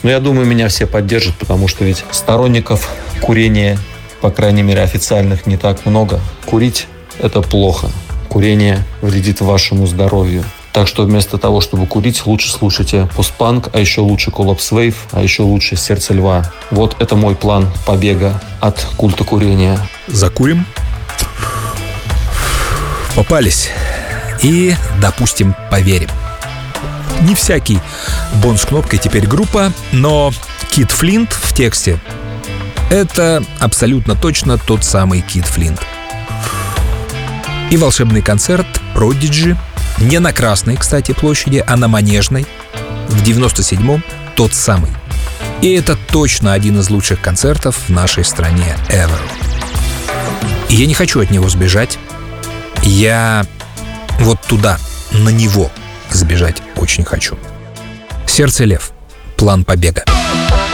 Но я думаю, меня все поддержат, потому что ведь сторонников курения, по крайней мере, официальных, не так много. Курить – это плохо. Курение вредит вашему здоровью. Так что вместо того, чтобы курить, лучше слушайте постпанк, а еще лучше Collapse Wave, а еще лучше Сердце льва. Вот это мой план побега от культа курения. Закурим. Попались. И, допустим, поверим. Не всякий Бон с кнопкой теперь группа, но Кит Флинт в тексте — это абсолютно точно тот самый Кит Флинт. И волшебный концерт Prodigy не на Красной, кстати, площади, а на Манежной в 97-м тот самый. И это точно один из лучших концертов в нашей стране ever. И я не хочу от него сбежать. Я вот туда, на него сбежать очень хочу. «Сердце лев». План побега.